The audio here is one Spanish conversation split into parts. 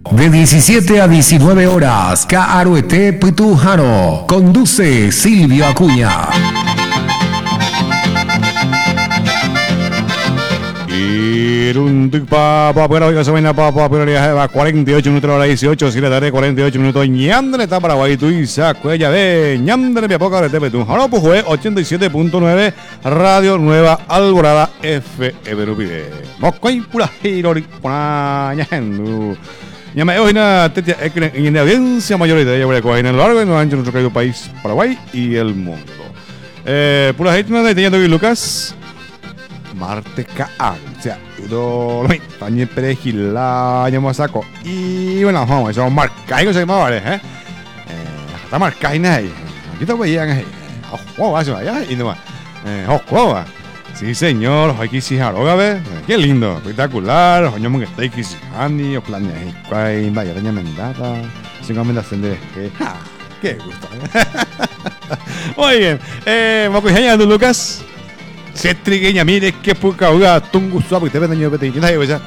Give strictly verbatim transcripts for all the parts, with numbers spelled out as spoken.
De diecisiete a diecinueve horas, Caruete Pitujano. Conduce Silvio Acuña. cuarenta y ocho minutos a la dieciocho, si le daré cuarenta y ocho minutos. Ñandre está Paraguay, tú y Sacuella de Ñandre, mi poca de Tepetún. Ahora pues fue ochenta y siete punto nueve, Radio Nueva Alborada F M Rupide. Moscoy pura hirori, pura ñandu. Ñame hoy na tetia en la audiencia mayoritaria de Yaguarecoa en el largo y en el ancho de nuestro querido país, Paraguay y el mundo. Eh, pura hitman de Teniendo y Lucas. Marte Kaan, o sea, do lo tañe perejila llamo saco y bueno, vamos, eso marca y no se llama vale, eh. Está marca y nada. Aquí te voy a ir, oh, eso allá y no más. Eh, oh, sí, señor, hoy quise jaroga, ve. Qué lindo, espectacular. Hoy me está aquí Andy o planes y vaya doña Mendata. Sin recomendación de que qué gusto. Muy bien. Eh, vamos a ir Lucas. Se trigueña, mire qué poca hoga, tungu suave, y te ve daño pete. ¿Quién sabe ya?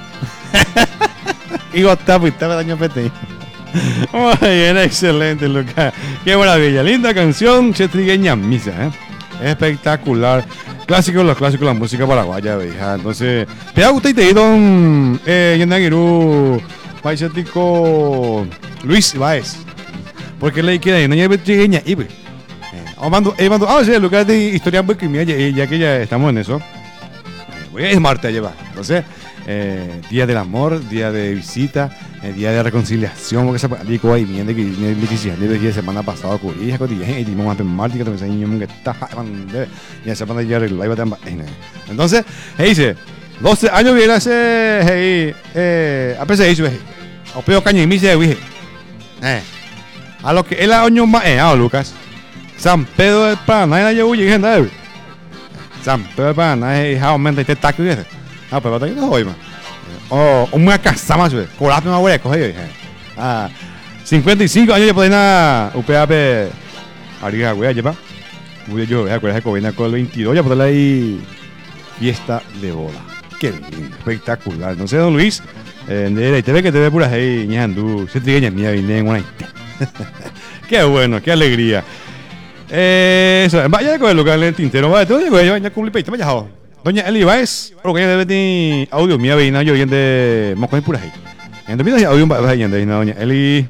Y gota, pues te ve daño pete. Muy bien, excelente, Lucas. Qué maravilla, linda canción, se trigueña misa, ¿eh? Espectacular. Clásicos, los clásicos, la música paraguaya, veja. Entonces, te ha gustado y te he ido un eh, Yendagiru, paisatico Luis Baez. Porque le queda, no hay trigueña, y Mando, eh, mando, ah, sí, el lugar de historia porque mira, ya, ya que ya estamos en eso, voy a es Marte a llevar. Entonces, eh, día del amor, día de visita, eh, día de reconciliación, porque se dijo ahí, viene que viene de quisiera de la semana pasada con hija con dije, y dimos en Marte que también se niño que está, ya se van a llevar el live también. Entonces, he dice, doce años viene ese, hey, eh, a pesar de eso, o peor caña y me dice, eh, a lo que él año más, eh, ah, Lucas. San Pedro del Paraná, yo voy a gente. San Pedro del Paraná, es aumenta este taco y ese. Ah, pero te no hoy, man. O una casa más, güey. Colate una hueca, coge. Ah, cincuenta y cinco años ya pueden a U P A P. Arriba, güey, lleva. Voy a yo, voy a coger con el veintidós, ya ponerle ahí fiesta de boda. Qué lindo, espectacular. No sé, don Luis, eh, te ve que te ve puras ahí, ñandú. Se te mía, vine en una. Qué bueno, qué alegría. Eh, eso, vaya con el lugar en el tintero, vaya, todo llegó, ya cumplí peito, vaya, doña Eli Baez, porque ya debe tener audio mía, veina, yo bien de Moscú y Purají. Entonces, audio va yendo, doña Eli.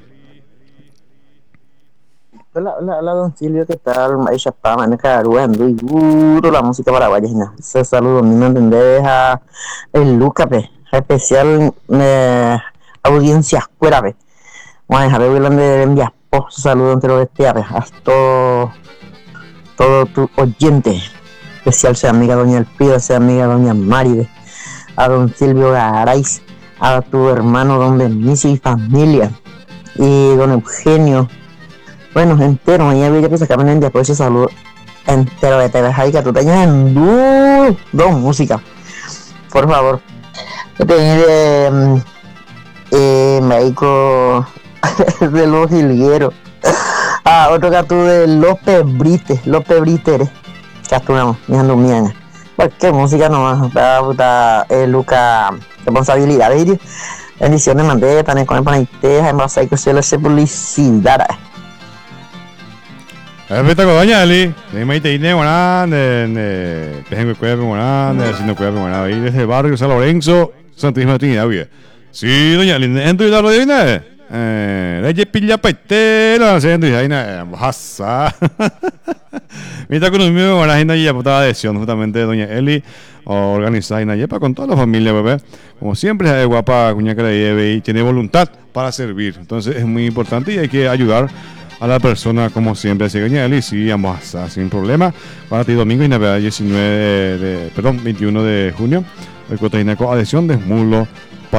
Hola, hola, hola, don Silvio, ¿qué tal? Maisha Pama, en Caruendo, y duro la música paraguaya, se saludo, mi no entendés a el Lucas, especial eh, audiencia escuela, pe. Bueno, a ver, de enviar saludo entre los este, hasta todo tu oyente, especial sea amiga doña Elpido, sea amiga doña Maride, a don Silvio Garay, a tu hermano don Benicio y familia, y don Eugenio, bueno, entero, mañana voy a que sacarme en el después ese saludo entero de T V Jai, que tú tengas en du, don música, por favor, que tenés de eh, médico de los jilgueros. Ah, otro gato de López Brite, López Brite, casturamos, mirando miana. Cualquier música nomás, puta, eh, Luca, responsabilidad de ellos. Bendiciones, mandé, tan con el paniteja, en base a que se les hace publicidad. Espectacular, doña Eli. De Maite Ine, buena, de Pejengo Cueva, buena, de Haciendo Cueva, buena, ahí desde el barrio San Lorenzo, Santísima Trinidad, bien. Sí, doña Eli, ¿en tu vida lo divina? Eh, leye pilla petela, haciendo y ahí nada, basa. Mira con un mío, la gente ya puta adhesión justamente de doña Eli, organizada y nada, con toda la familia, bebé. Como siempre, es guapa, cuña que la lleve y tiene voluntad para servir. Entonces es muy importante y hay que ayudar a la persona como siempre. Así que doña Eli, sí, vamos a sin problema. Para ti domingo y Navidad diecinueve de, perdón, veintiuno de junio. El Cotainaco adhesión de muslo